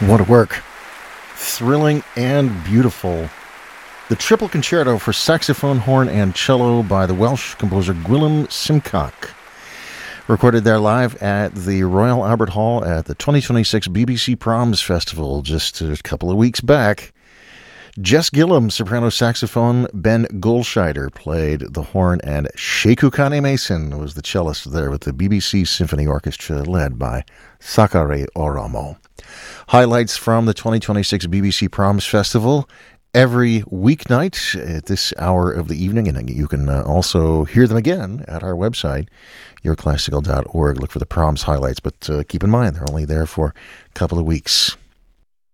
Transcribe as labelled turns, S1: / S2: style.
S1: What a work. Thrilling and beautiful. The Triple Concerto for Saxophone, Horn, and Cello by the Welsh composer Gwilym Simcock. Recorded there live at the Royal Albert Hall at the 2026 BBC Proms Festival just a couple of weeks back. Jess Gillum, soprano saxophone, Ben Goldscheider played the horn, and Sheku Kane Mason was the cellist there with the BBC Symphony Orchestra led by Sakare Oramo. Highlights from the 2026 BBC Proms Festival every weeknight at this hour of the evening, and you can also hear them again at our website, yourclassical.org. Look for the Proms highlights, but keep in mind they're only there for a couple of weeks.